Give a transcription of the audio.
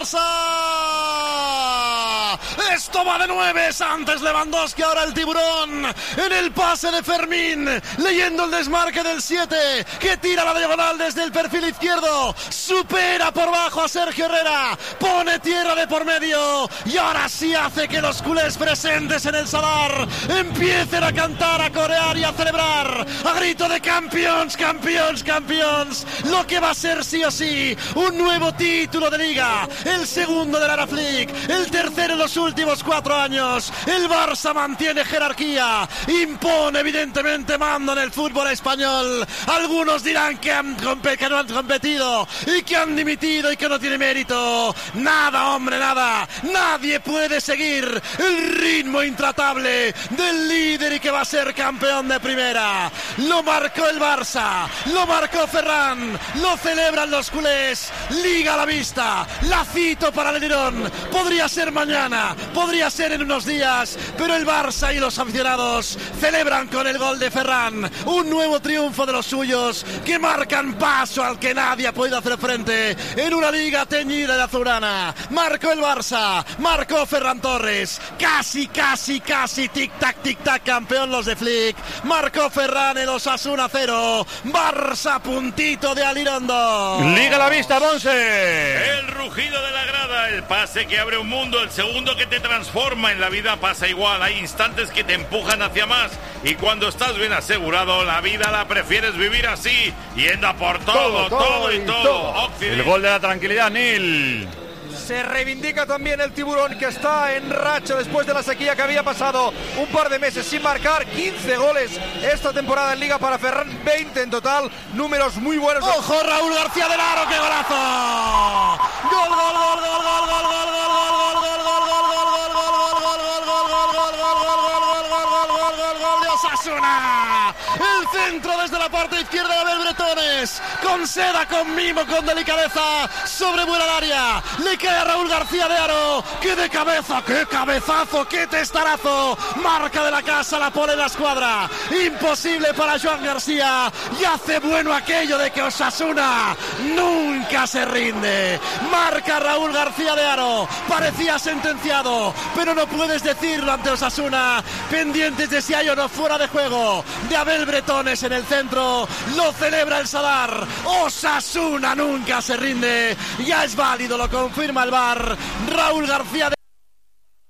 Esto va de 9, antes Lewandowski, ahora el tiburón, en el pase de Fermín, leyendo el desmarque del 7, que tira la diagonal desde el perfil izquierdo, supera por bajo a Sergio Herrera, pone tierra de por medio, y ahora sí hace que los culés presentes en el Sadar empiecen a cantar, a corear y a celebrar, a grito de campeones, campeones, campeones, lo que va a ser sí o sí, un nuevo título de Liga, el segundo de la Ara Flick, el tercero en los últimos 4 años. El Barça mantiene jerarquía, impone evidentemente mando en el fútbol español. Algunos dirán que no han competido y que han dimitido y que no tiene mérito. Nada, hombre, nada. Nadie puede seguir el ritmo intratable del líder y que va a ser campeón de primera. Lo marcó el Barça, lo marcó Ferran, lo celebran los culés. Liga a la vista, la cito para el Lirón. Podría ser mañana, podría ser en unos días, pero el Barça y los aficionados celebran con el gol de Ferran un nuevo triunfo de los suyos, que marcan paso al que nadie ha podido hacer frente en una liga teñida de azulgrana. Marcó el Barça, marcó Ferran Torres, casi, tic-tac, campeón los de Flick. Marcó Ferran el Osasuna 0, Barça puntito de Alirondo. Liga a la vista, Monse. El rugido de la grada, el pase que abre un mundo, el segundo que te transforma. En la vida pasa igual, hay instantes que te empujan hacia más, y cuando estás bien asegurado, la vida la prefieres vivir así, yendo a por todo y todo. El gol de la tranquilidad, Nil. Se reivindica también el tiburón, que está en racha después de la sequía que había pasado un par de meses sin marcar. 15 goles esta temporada en Liga para Ferran, 20 en total, números muy buenos. ¡Ojo, Raúl García del Aro, qué golazo! ¡Gol, gol, gol, gol, gol, gol, gol, gol, gol de Osasuna! El centro desde la parte izquierda de Abel Bretones, con seda, con mimo, con delicadeza, sobrevuela el área, le cae a Raúl García de Aro, que de cabeza, qué cabezazo, qué testarazo, marca de la casa, la pone en la escuadra, imposible para Joan García, y hace bueno aquello de que Osasuna nunca se rinde. Marca Raúl García de Aro, parecía sentenciado, pero no puedes decirlo ante Osasuna, pendientes de si hay o no fuera de juego de Abel Bretones en el centro. Lo celebra el Sadar. Osasuna nunca se rinde, ya es válido, lo confirma el VAR. Raúl García de